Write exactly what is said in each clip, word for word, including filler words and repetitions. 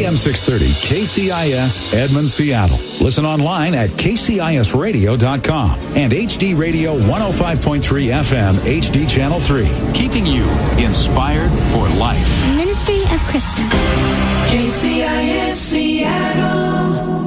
A M six thirty K C I S Edmond, Seattle. Listen online at K C I S radio dot com and H D Radio one oh five point three F M H D Channel three. Keeping you inspired for life. Ministry of Christmas. K C I S Seattle.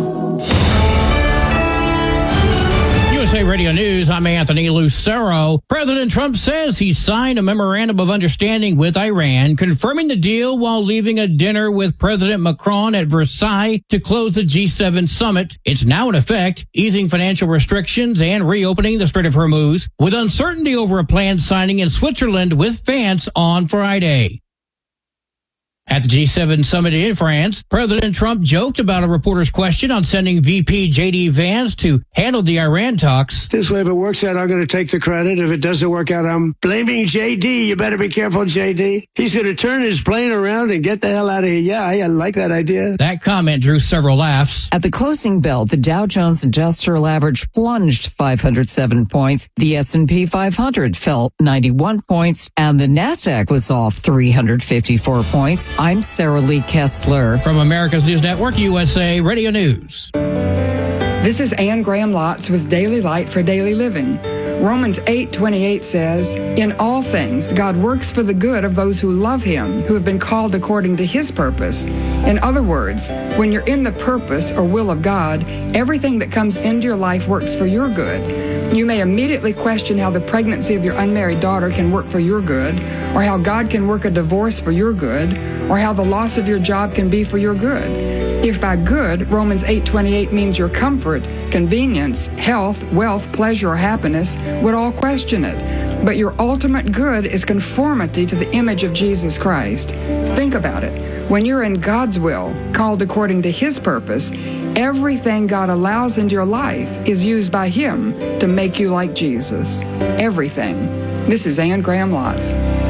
U S A Radio News, I'm Anthony Lucero. President Trump says he signed a memorandum of understanding with Iran, confirming the deal while leaving a dinner with President Macron at Versailles to close the G seven summit. It's now in effect, easing financial restrictions and reopening the Strait of Hormuz, with uncertainty over a planned signing in Switzerland with France on Friday. At the G seven summit in France, President Trump joked about a reporter's question on sending V P J D Vance to handle the Iran talks. This way, if it works out, I'm going to take the credit. If it doesn't work out, I'm blaming J D. You better be careful, J D. He's going to turn his plane around and get the hell out of here. Yeah, I like that idea. That comment drew several laughs. At the closing bell, the Dow Jones Industrial Average plunged five hundred seven points. The S and P five hundred fell ninety-one points, and the NASDAQ was off three hundred fifty-four points. I'm Sarah Lee Kessler. From America's News Network, U S A Radio News. This is Ann Graham Lotz with Daily Light for Daily Living. Romans eight twenty-eight says, "In all things, God works for the good of those who love Him, who have been called according to His purpose." In other words, when you're in the purpose or will of God, everything that comes into your life works for your good. You may immediately question how the pregnancy of your unmarried daughter can work for your good, or how God can work a divorce for your good, or how the loss of your job can be for your good. If by good, Romans eight twenty-eight means your comfort, convenience, health, wealth, pleasure, or happiness, would all question it. But your ultimate good is conformity to the image of Jesus Christ. Think about it. When you're in God's will, called according to His purpose, everything God allows into your life is used by Him to make you like Jesus. Everything. This is Ann Graham Lotz.